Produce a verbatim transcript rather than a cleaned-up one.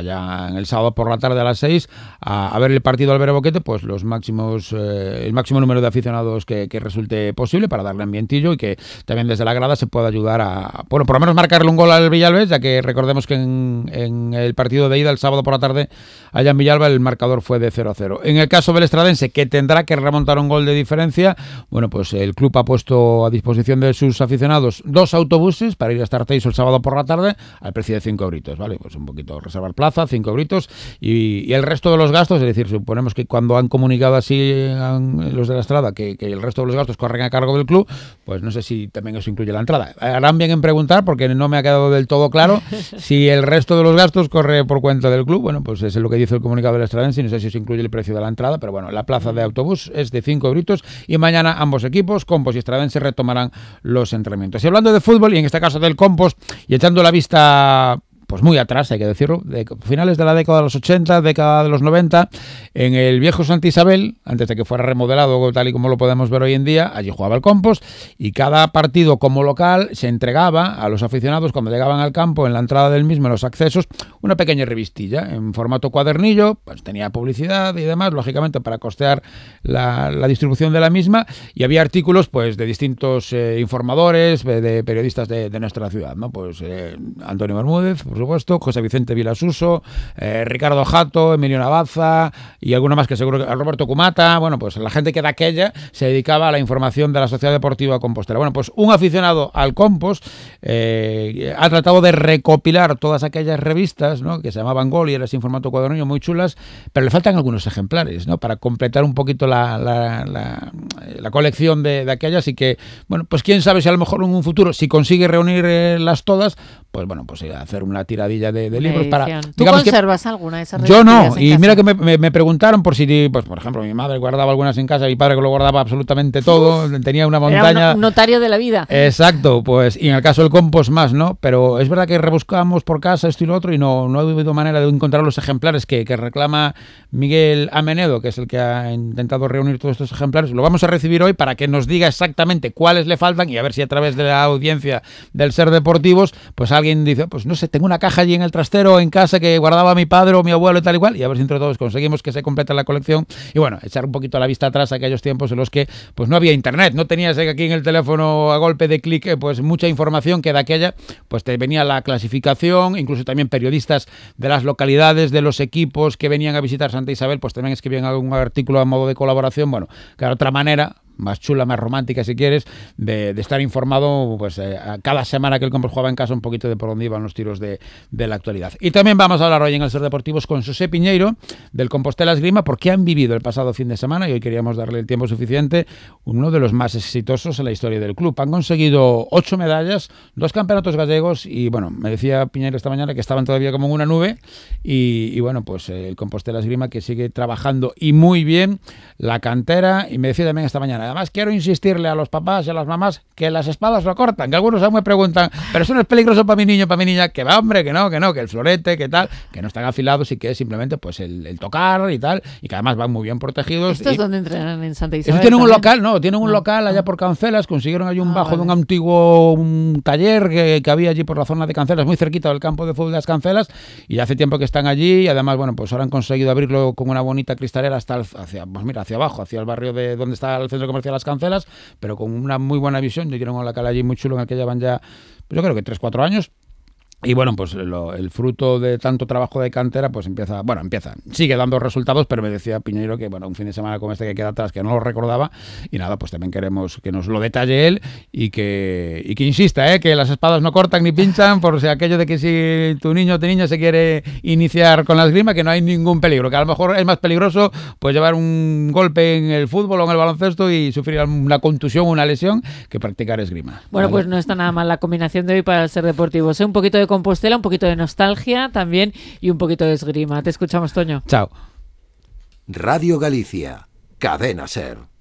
vayan el sábado por la tarde a las seis a, a ver el partido Álvaro Boquete, pues los máximos, eh, el máximo número de aficionados que, que resulte posible para darle ambientillo y que también desde la grada se pueda ayudar a, bueno, por lo menos marcarle un gol al Villalbes, ya que recordemos que en, en el partido de ida el sábado por la tarde allá en Villalba el marcador fue de cero a cero. En el caso del Estradense, que tendrá que remontar un gol de diferencia, bueno, pues el club ha puesto a disposición de sus aficionados dos autobuses para ir hasta Arteixo el sábado por la tarde al precio de cinco euritos, ¿vale? Pues un poquito reservar plaza, cinco euritos y, y el resto de los gastos, es decir, suponemos que cuando han comunicado así han, los de la Estrada que, que el resto de los gastos corren a cargo del club, pues no sé si también eso incluye la entrada. Harán bien en preguntar porque no me ha quedado del todo claro si el resto de los gastos corre por cuenta del club. Bueno, pues es lo que dice el comunicado del Estradense, no sé si eso incluye el precio de la entrada, pero bueno, la plaza de autobús es de cinco euritos y mañana ambos equipos, Compos y Estradense, retomarán los entrenamientos. Y hablando de fútbol, y en este caso del Compos, y echando la vista pues muy atrás, hay que decirlo, de finales de la década de los ochenta, década de los noventa, en el viejo Santa Isabel, antes de que fuera remodelado tal y como lo podemos ver hoy en día, allí jugaba el Compos y cada partido como local se entregaba a los aficionados cuando llegaban al campo, en la entrada del mismo, en los accesos, una pequeña revistilla en formato cuadernillo, pues tenía publicidad y demás, lógicamente para costear la, la distribución de la misma, y había artículos pues de distintos eh, informadores, de, de periodistas de, de nuestra ciudad, ¿no? Pues eh, Antonio Bermúdez, por supuesto, José Vicente Vilasuso, eh, Ricardo Jato, Emilio Navaza y alguno más que seguro que Roberto Cumata. Bueno, pues la gente que de aquella se dedicaba a la información de la Sociedad Deportiva Compostela. Bueno, pues un aficionado al Compos eh, ha tratado de recopilar todas aquellas revistas, ¿no?, que se llamaban Gol y eran sin formato cuadernillo, muy chulas, pero le faltan algunos ejemplares, ¿no?, para completar un poquito la, la, la, la colección de, de aquellas, y que, bueno, pues quién sabe si a lo mejor en un futuro, si consigue reunirlas todas, pues bueno, pues hacer una tiradilla de, de libros para... ¿Tú conservas que, alguna de esas revistas? Yo no, y casa? Mira que me, me, me preguntaron por si, pues por ejemplo, mi madre guardaba algunas en casa, mi padre que lo guardaba absolutamente todo, Uf, tenía una montaña... Era un notario de la vida. Exacto, pues, y en el caso del Compos más, ¿no? Pero es verdad que rebuscamos por casa esto y lo otro y no, no ha habido manera de encontrar los ejemplares que, que reclama Miguel Amenedo, que es el que ha intentado reunir todos estos ejemplares. Lo vamos a recibir hoy para que nos diga exactamente cuáles le faltan y a ver si a través de la audiencia del Ser Deportivos, pues alguien dice, pues no sé, tengo una caja allí en el trastero en casa que guardaba mi padre o mi abuelo y tal y cual, y a ver si entre todos conseguimos que se complete la colección y bueno, echar un poquito la vista atrás a aquellos tiempos en los que pues no había internet, no tenías aquí en el teléfono a golpe de clic pues mucha información, que de aquella pues te venía la clasificación, incluso también periodistas de las localidades, de los equipos que venían a visitar Santa Isabel, pues también escribían algún artículo a modo de colaboración. Bueno, claro, otra manera más chula, más romántica si quieres, de, de estar informado pues eh, a cada semana que el Compos jugaba en casa un poquito de por dónde iban los tiros de, de la actualidad. Y también vamos a hablar hoy en el Ser Deportivos con José Piñeiro del Compostela Esgrima, porque han vivido el pasado fin de semana y hoy queríamos darle el tiempo suficiente, uno de los más exitosos en la historia del club. Han conseguido ocho medallas, dos campeonatos gallegos y bueno, me decía Piñeiro esta mañana que estaban todavía como en una nube y, y bueno, pues eh, el Compostela Esgrima que sigue trabajando y muy bien la cantera, y me decía también esta mañana, además quiero insistirle a los papás y a las mamás que las espadas lo cortan, que algunos aún me preguntan, pero eso no es peligroso para mi niño, para mi niña, que va, hombre, que no, que no, que el florete, que tal, que no están afilados y que es simplemente pues el, el tocar y tal, y que además van muy bien protegidos. ¿Esto es y... donde entrenan en Santa Isabel? Eso tienen un local, no, tienen un no. local allá por Cancelas, consiguieron allí un ah, bajo vale. de un antiguo un taller que, que había allí por la zona de Cancelas, muy cerquita del campo de fútbol de las Cancelas, y hace tiempo que están allí, y además, bueno, pues ahora han conseguido abrirlo con una bonita cristalera hasta el, hacia, pues mira, hacia abajo, hacia el barrio de donde está el centro comercial Las Cancelas, pero con una muy buena visión. Yo quiero un local allí muy chulo en el que llevan ya, pues yo creo que tres cuatro años. Y bueno, pues lo, el fruto de tanto trabajo de cantera, pues empieza, bueno, empieza, sigue dando resultados, pero me decía Piñeiro que, bueno, un fin de semana como este que queda atrás, que no lo recordaba, y nada, pues también queremos que nos lo detalle él y que, y que insista, ¿eh? Que las espadas no cortan ni pinchan, por si aquello de que si tu niño o tu niña se quiere iniciar con la esgrima, que no hay ningún peligro, que a lo mejor es más peligroso pues llevar un golpe en el fútbol o en el baloncesto y sufrir una contusión o una lesión que practicar esgrima. Bueno, ¿vale? Pues no está nada mal la combinación de hoy para el Ser Deportivo. Sé un poquito de Compostela, un poquito de nostalgia también y un poquito de esgrima. Te escuchamos, Toño. Chao. Radio Galicia, Cadena Ser.